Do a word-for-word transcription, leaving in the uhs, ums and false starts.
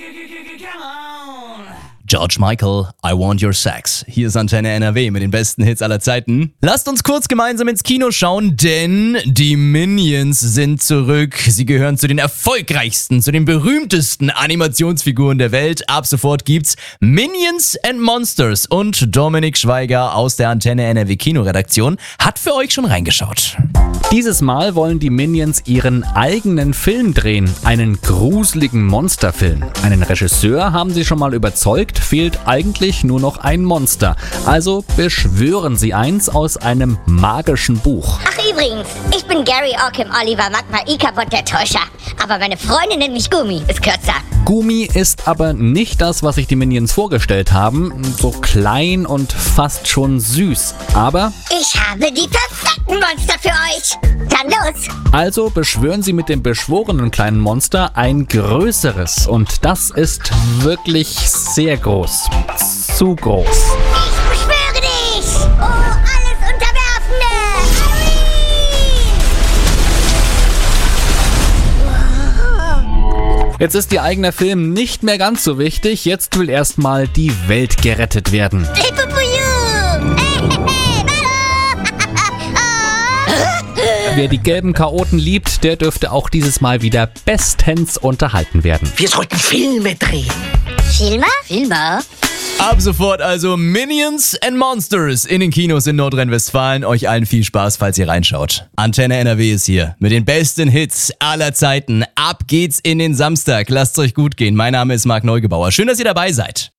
George Michael, I Want Your Sex. Hier ist Antenne N R W mit den besten Hits aller Zeiten. Lasst uns kurz gemeinsam ins Kino schauen, denn die Minions sind zurück. Sie gehören zu den erfolgreichsten, zu den berühmtesten Animationsfiguren der Welt. Ab sofort gibt's Minions and Monsters und Dominik Schweiger aus der Antenne N R W Kinoredaktion hat für euch schon reingeschaut. Dieses Mal wollen die Minions ihren eigenen Film drehen, einen gruseligen Monsterfilm. Einen Regisseur haben sie schon mal überzeugt, fehlt eigentlich nur noch ein Monster. Also beschwören sie eins aus einem magischen Buch. Ach übrigens, ich bin Gary Ockham Oliver Magma Ikabot der Täuscher. Aber meine Freundin nennt mich Gummi, ist kürzer. Gummi ist aber nicht das, was sich die Minions vorgestellt haben. So klein und fast schon süß. Aber ich habe die perfekten Monster für euch. Dann los. Also beschwören sie mit dem beschworenen kleinen Monster ein größeres. Und das ist wirklich sehr groß. Zu groß. Ich beschwöre dich. Oh, alles Unterwerfende. Jetzt ist ihr eigener Film nicht mehr ganz so wichtig. Jetzt will erstmal die Welt gerettet werden. Wer die gelben Chaoten liebt, der dürfte auch dieses Mal wieder bestens unterhalten werden. Wir sollten Filme drehen. Filme? Filme? Ab sofort also Minions and Monsters in den Kinos in Nordrhein-Westfalen. Euch allen viel Spaß, falls ihr reinschaut. Antenne N R W ist hier mit den besten Hits aller Zeiten. Ab geht's in den Samstag. Lasst's euch gut gehen. Mein Name ist Marc Neugebauer. Schön, dass ihr dabei seid.